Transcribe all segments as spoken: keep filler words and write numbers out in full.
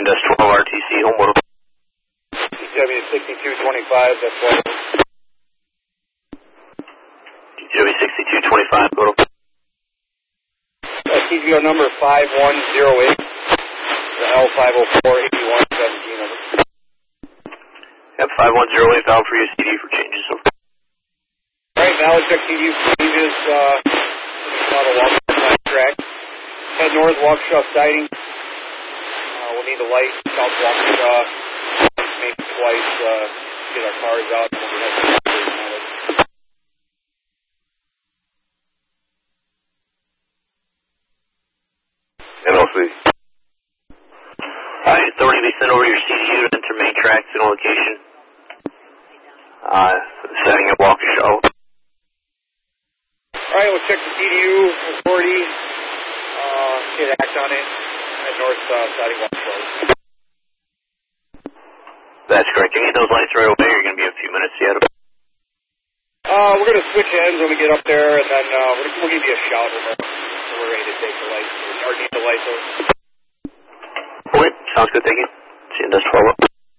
That's twelve R T C, home model. D W sixty-two twenty-five, that's what. D W sixty-two twenty-five, go to. Uh, C G O number five one zero eight, the L five oh four eighty-one seventeen number. Yep, five one zero eight, valid for your C D for changes. Alright, valid check C D for changes, uh, not a long track. Head north, Waukesha siding. Uh, we'll need a light, south Waukesha, maybe twice, uh, get our cars out and we'll have to N O C. Alright, authority to send over your C D unit, enter main tracks in location. Uh, setting up Waukesha. Alright, we'll check the C D U authority, uh, hit act on it, at north, uh, siding Waukesha. That's correct. You need those lights right away, or you're going to be a few minutes yet? Uh, we're going to switch ends when we get up there, and then, uh, we're, we'll give you a shout when we're, when we're ready to take the lights, or need the lights over. Okay, sounds good, thank you. See you in this twelve.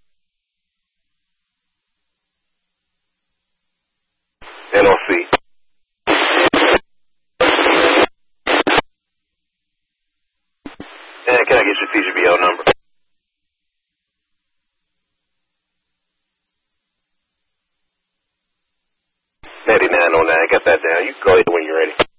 N O C. And can I get your C G B L number? ninety-nine oh nine, got that down. You can go ahead when you're ready.